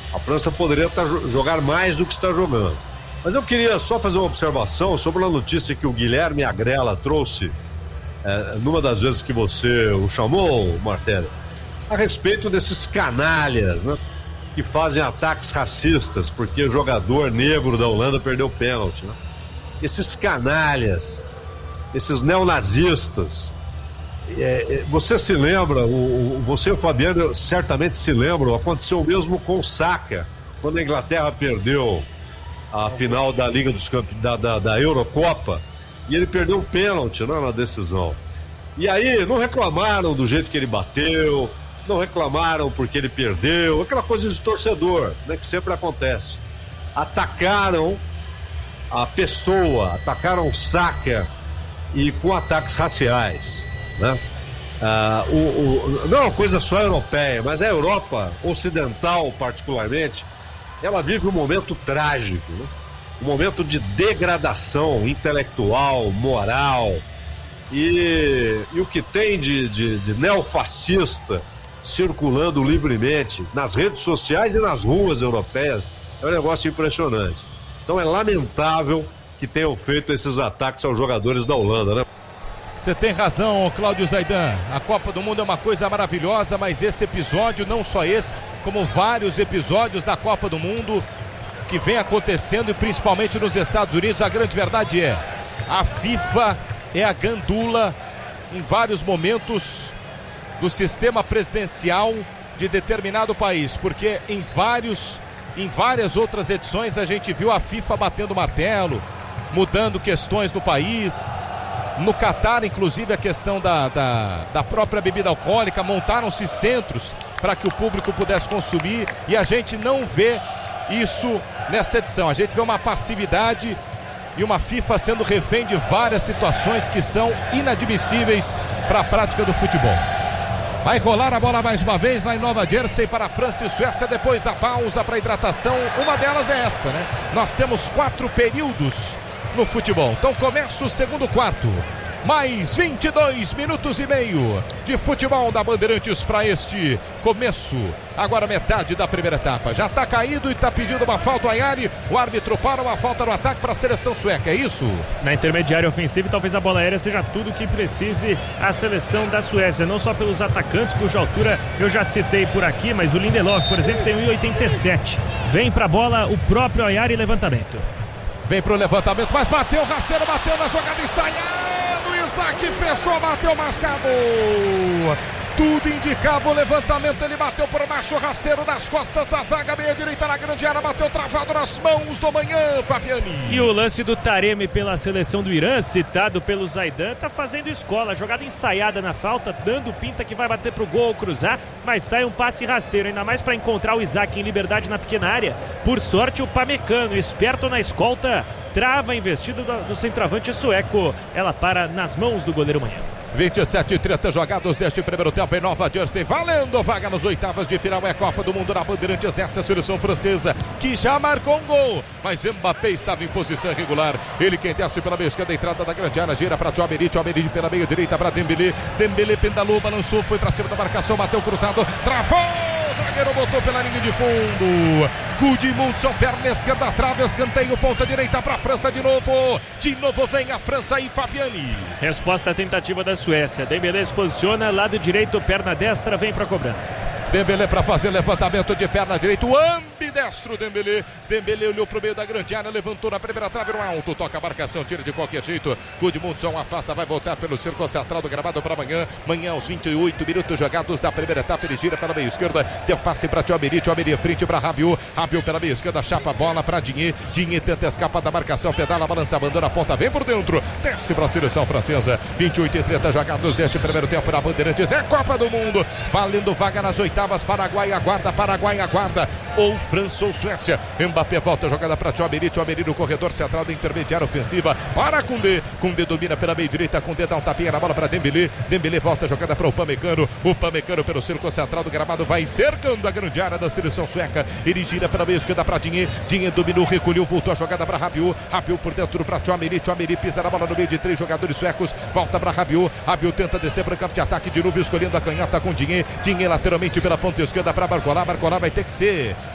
A França poderia jogar mais do que está jogando. Mas eu queria só fazer uma observação sobre a notícia que o Guilherme Agrela trouxe numa das vezes que você o chamou, Martelli, a respeito desses canalhas, né, que fazem ataques racistas porque o jogador negro da Holanda perdeu o pênalti, né? Esses canalhas, esses neonazistas. Você se lembra, você e o Fabiano certamente se lembram, aconteceu o mesmo com o Saka, quando a Inglaterra perdeu a final da Liga dos Campeões, da Eurocopa, e ele perdeu um pênalti, né, na decisão. E aí não reclamaram do jeito que ele bateu, não reclamaram porque ele perdeu, aquela coisa de torcedor, né, que sempre acontece. Atacaram a pessoa, atacaram o Saka, e com ataques raciais, né? Não é uma coisa só europeia, mas a Europa ocidental particularmente, ela vive um momento trágico, né? Um momento de degradação intelectual, moral, e o que tem de neofascista circulando livremente nas redes sociais e nas ruas europeias é um negócio impressionante. Então é lamentável que tenham feito esses ataques aos jogadores da Holanda, né? Você tem razão, Cláudio Zaidan. A Copa do Mundo é uma coisa maravilhosa, mas esse episódio, não só esse, como vários episódios da Copa do Mundo que vem acontecendo, e principalmente nos Estados Unidos, a grande verdade é: a FIFA é a gandula em vários momentos do sistema presidencial de determinado país, porque em várias outras edições a gente viu a FIFA batendo martelo, mudando questões do país. No Catar, inclusive, a questão da própria bebida alcoólica, montaram-se centros para que o público pudesse consumir, e a gente não vê isso nessa edição. A gente vê uma passividade e uma FIFA sendo refém de várias situações que são inadmissíveis para a prática do futebol. Vai rolar a bola mais uma vez lá em Nova Jersey para a França e Suécia depois da pausa para hidratação. Uma delas é essa, né? Nós temos 4 períodos no futebol. Então começa o segundo quarto. Mais 22 minutos e meio de futebol da Bandeirantes para este começo. Agora metade da primeira etapa. Já está caído e está pedindo uma falta o Ayari. O árbitro para uma falta no ataque para a seleção sueca, é isso? Na intermediária ofensiva, e talvez a bola aérea seja tudo o que precise a seleção da Suécia. Não só pelos atacantes, cuja altura eu já citei por aqui, mas o Lindelof, por exemplo, tem 1,87. Vem para a bola o próprio Ayari, levantamento. Vem pro levantamento, mas bateu, rasteiro, bateu na jogada ensaiada. O Isaac fechou, bateu, mascado. Tudo indicava o levantamento, ele bateu por baixo, rasteiro nas costas da zaga, meia direita na grande área, bateu travado nas mãos do Manhã, Fabiani. E o lance do Taremi pela seleção do Irã, citado pelo Zaidan, tá fazendo escola, jogada ensaiada na falta, dando pinta que vai bater pro gol, cruzar, mas sai um passe rasteiro, ainda mais para encontrar o Isaac em liberdade na pequena área. Por sorte, o Pamecano, esperto na escolta, trava a investida do centroavante sueco, ela para nas mãos do goleiro Manhã. 27-30 jogados deste primeiro tempo em Nova Jersey, valendo vaga nas oitavas de final. É Copa do Mundo na Bandeirantes dessa seleção francesa, que já marcou um gol, mas Mbappé estava em posição irregular. Ele quem desce pela meia esquerda, entrada da grande área, gira para Tchouaméni pela meia direita para Dembélé. Dembélé pendalou, balançou, foi para cima da marcação, bateu cruzado, travou, o zagueiro botou pela linha de fundo. Gudmundsson, perna esquerda, trave, escanteio, ponta direita para a França de novo. De novo vem a França e Fabiani. Resposta à tentativa da Suécia. Dembélé se posiciona, lado direito, perna destra, vem para a cobrança. Dembélé para fazer levantamento de perna direita, o ambidestro Dembélé. Dembélé olhou para o meio da grande área, levantou na primeira trave no alto, toca a marcação, tira de qualquer jeito. Gudmundsson afasta, vai voltar pelo círculo central do gramado para amanhã. Manhã aos 28 minutos jogados da primeira etapa, ele gira pela meia esquerda, deu passe para Tchouaméni frente para Rabiot. Rabiot pela meia esquerda, chapa a bola para Digne. Digne tenta escapar da marcação, pedala, balança, abandona a ponta, vem por dentro, desce para a seleção francesa. 28-30 jogados deste primeiro tempo na Bandeirantes. É Copa do Mundo, valendo vaga nas oitavas. Paraguai aguarda, ou França ou Suécia. Mbappé volta a jogada para Tchouaméni no corredor central da intermediária ofensiva para Koundé. Koundé domina pela meia direita, Koundé dá um tapinha na bola para Dembélé. Dembélé volta a jogada para o Pamecano pelo círculo central do gramado, vai cercando a grande área da seleção sueca. Ele gira pela meia esquerda para Digne dominou, recolheu, voltou a jogada para Rabiot por dentro para Tchouaméni pisa na bola no meio de 3 jogadores suecos, volta para Rabiot tenta descer para o campo de ataque de novo, escolhendo a canhota com Digne lateralmente pela ponta esquerda para Barcola vai ter que ser